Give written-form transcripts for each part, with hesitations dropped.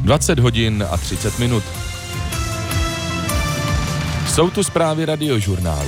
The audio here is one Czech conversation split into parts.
20 hodin a 30 minut. Jsou tu zprávy Radiožurnálu.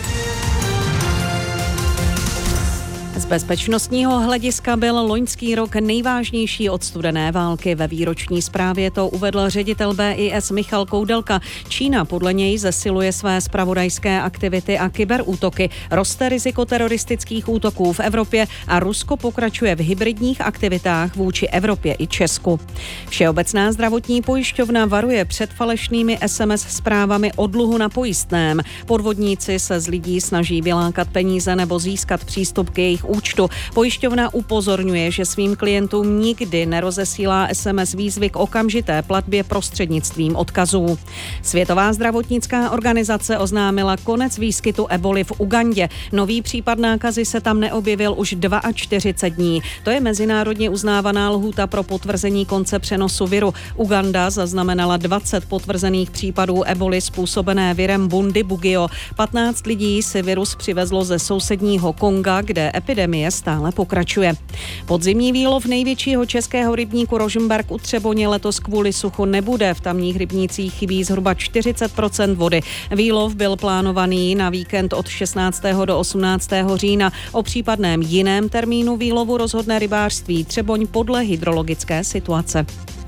Z bezpečnostního hlediska byl loňský rok nejvážnější od studené války. Ve výroční zprávě to uvedl ředitel BIS Michal Koudelka. Čína podle něj zesiluje své zpravodajské aktivity a kyberútoky. Roste riziko teroristických útoků v Evropě a Rusko pokračuje v hybridních aktivitách vůči Evropě i Česku. Všeobecná zdravotní pojišťovna varuje před falešnými SMS zprávami o dluhu na pojistném. Podvodníci se z lidí snaží vylákat peníze nebo získat přístup k jejich účtu. Pojišťovna upozorňuje, že svým klientům nikdy nerozesílá SMS výzvy k okamžité platbě prostřednictvím odkazů. Světová zdravotnická organizace oznámila konec výskytu eboli v Ugandě. Nový případ nákazy se tam neobjevil už 42 dní. To je mezinárodně uznávaná lhůta pro potvrzení konce přenosu viru. Uganda zaznamenala 20 potvrzených případů eboli způsobené virem Bundibugyo. 15 lidí si virus přivezlo ze sousedního Konga, kde epidemie stále pokračuje. Podzimní výlov největšího českého rybníku Rožmberk u Třeboně letos kvůli suchu nebude. V tamních rybnících chybí zhruba 40% vody. Výlov byl plánovaný na víkend od 16. do 18. října. O případném jiném termínu výlovu rozhodne rybářství Třeboň podle hydrologické situace.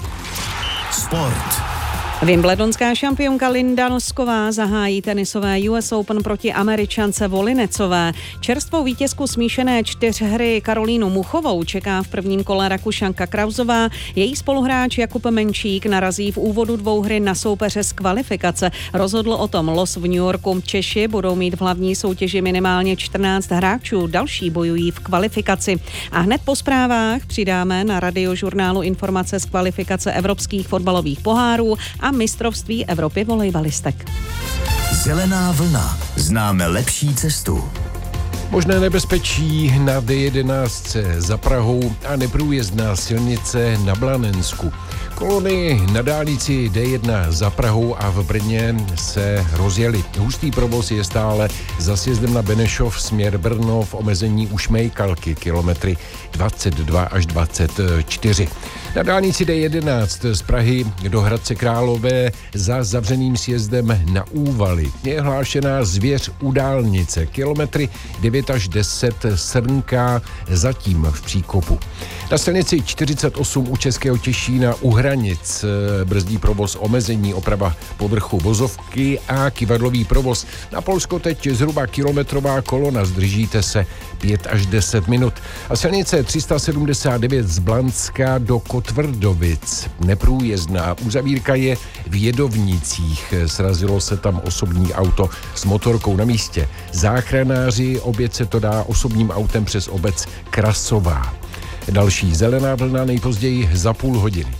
Sport. Wimbledonská šampionka Linda Nosková zahájí tenisové US Open proti Američance Volinecové. Čerstvou vítězku smíšené čtyřhry Karolínu Muchovou čeká v prvním kole Rakušanka Krausová. Její spoluhráč Jakub Menčík narazí v úvodu dvouhry na soupeře z kvalifikace. Rozhodl o tom los v New Yorku. Češi budou mít v hlavní soutěži minimálně 14 hráčů, další bojují v kvalifikaci. A hned po zprávách přidáme na Radiožurnálu informace z kvalifikace evropských fotbalových pohárů a mistrovství Evropy volejbalistek. Zelená vlna. Známe lepší cestu. Možné nebezpečí na D11 za Prahou a neprůjezdná silnice na Blanensku. Kolony na dálnici D1 za Prahou a v Brně se rozjeli. Hustý provoz je stále za sjezdem na Benešov směr Brno v omezení u Šmejkalky, kilometry 22 až 24. Na dálnici D11 z Prahy do Hradce Králové za zavřeným sjezdem na Úvaly je hlášená zvěř u dálnice, kilometry 9 až 10 Srnka, zatím v příkopu. Na silnici 48 u Českého Těšína u hranic brzdí provoz omezení, oprava povrchu vozovky a kyvadlový provoz. Na Polsko teď zhruba kilometrová kolona, zdržíte se 5 až 10 minut. A silnice 379 z Blanska do Kotvrdovic neprůjezdná. Uzavírka je v Jedovnicích. Srazilo se tam osobní auto s motorkou na místě. Záchranáři, oběť se to dá osobním autem přes obec Krasová. Další zelená vlna nejpozději za půl hodiny.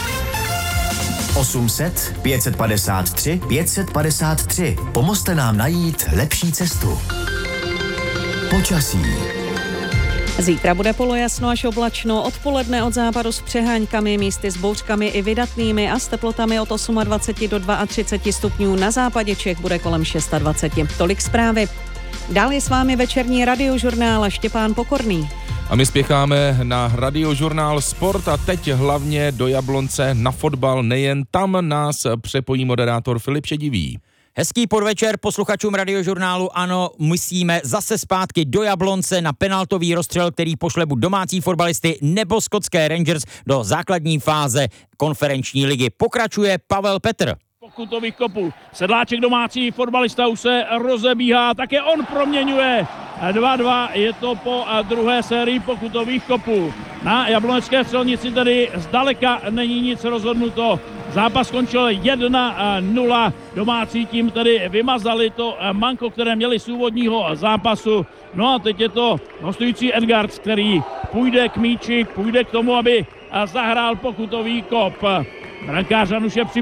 800 553 553. Pomozte nám najít lepší cestu. Počasí. Zítra bude polojasno až oblačno, odpoledne od západu s přeháňkami, místy s bouřkami i vydatnými a s teplotami od 28 do 32 stupňů. Na západě Čech bude kolem 26. Tolik zprávy. Dál je s vámi večerní Radiožurnál a Štěpán Pokorný. A my spěcháme na Radiožurnál Sport a teď hlavně do Jablonce na fotbal. Nejen tam nás přepojí moderátor Filip Šedivý. Hezký podvečer posluchačům Radiožurnálu. Ano, musíme zase zpátky do Jablonce na penaltový rozstřel, který pošle buď domácí fotbalisty nebo skotské Rangers do základní fáze konferenční ligy. Pokračuje Pavel Petr. Pokutových kopů. Sedláček domácí fotbalista už se rozebíhá, také on proměňuje. 2-2, je to po druhé sérii pokutových kopů. Na jablonecké střelnici tedy zdaleka není nic rozhodnuto. Zápas skončil 1-0. Domácí tím tedy vymazali to manko, které měli z úvodního zápasu. No a teď je to hostující Edgards, který půjde k míči, půjde k tomu, aby zahrál pokutový kop. Brankář Jan už je